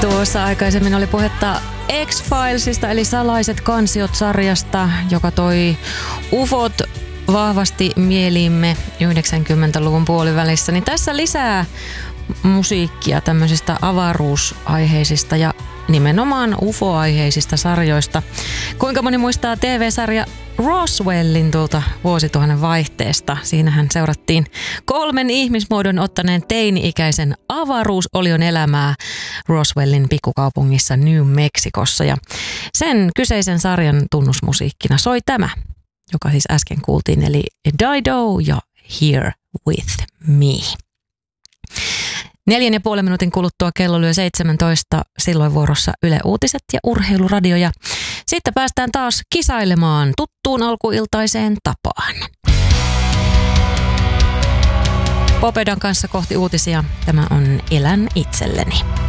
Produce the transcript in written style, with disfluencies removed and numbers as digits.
Tuossa aikaisemmin oli puhetta X-Filesista eli Salaiset kansiot-sarjasta, joka toi ufot vahvasti mieliimme 90-luvun puolivälissä. Niin tässä lisää musiikkia tämmöisistä avaruusaiheisista ja nimenomaan UFO-aiheisista sarjoista. Kuinka moni muistaa TV-sarja Roswellin tuolta vuosituhannen vaihteesta? Siinähän seurattiin 3 ihmismuodon ottaneen teini-ikäisen avaruusolion elämää Roswellin pikkukaupungissa New Mexicossa. Ja sen kyseisen sarjan tunnusmusiikkina soi tämä, joka siis äsken kuultiin, eli Dido ja Here With Me. 4,5 minuutin kuluttua kello lyö 17, silloin vuorossa Yle Uutiset ja Urheiluradio. Ja sitten päästään taas kisailemaan tuttuun alkuiltaiseen tapaan. Popedan kanssa kohti uutisia. Tämä on Elän itselleni.